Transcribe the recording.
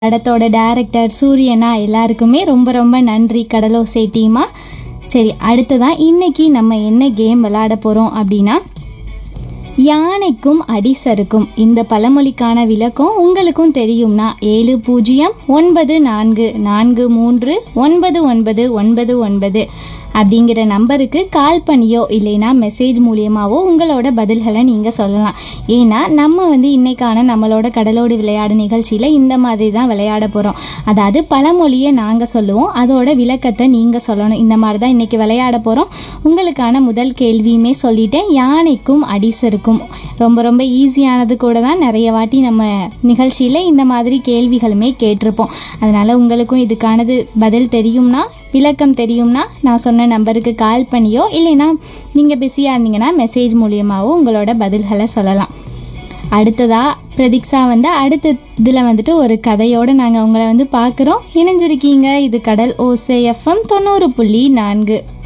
படத்தோட டைரக்டர் சூரியனா எல்லாருக்குமே ரொம்ப ரொம்ப நன்றி கடலோசை டீமா. சரி, அடுத்ததான் இன்னைக்கு நம்ம என்ன கேம் விளையாட போகிறோம் அப்படின்னா, யானைக்கும் அடிசருக்கும் இந்த பழமொழிக்கான விளக்கம் உங்களுக்கும் தெரியும்னா 7004439999 அப்படிங்கிற நம்பருக்கு கால் பண்ணியோ இல்லைனா மெசேஜ் மூலியமாவோ உங்களோட பதில்களை நீங்கள் சொல்லலாம். ஏன்னா நம்ம இன்னைக்கான நம்மளோட கடலோடு விளையாடு நிகழ்ச்சியில் இந்த மாதிரி தான் விளையாட போகிறோம். அதாவது பழமொழியை நாங்கள் சொல்லுவோம், அதோட விளக்கத்தை நீங்கள் சொல்லணும். இந்த மாதிரி தான் இன்றைக்கி விளையாட போகிறோம். உங்களுக்கான முதல் கேள்வியுமே சொல்லிட்டேன். யானைக்கும் அடிசருக்கும் ரொம்ப ரொம்ப ஈஸியானது கூட தான். நிறைய வாட்டி நம்ம நிகழ்ச்சியில் இந்த மாதிரி கேள்விகளுமே கேட்டிருப்போம். அதனால் உங்களுக்கும் இதுக்கானது பதில் தெரியும்னா, விளக்கம் தெரியும்னா நான் சொன்ன நம்பருக்கு கால் பண்ணியோ இல்லைனா நீங்கள் பிஸியாக இருந்தீங்கன்னா மெசேஜ் மூலியமாகவோ உங்களோட பதில்களை சொல்லலாம். அடுத்ததாக பிரதீக்ஷா அடுத்த இதில் ஒரு கதையோடு நாங்கள் உங்களை பார்க்குறோம். இணைஞ்சிருக்கீங்க. இது கடல் ஓசை FM 90.4.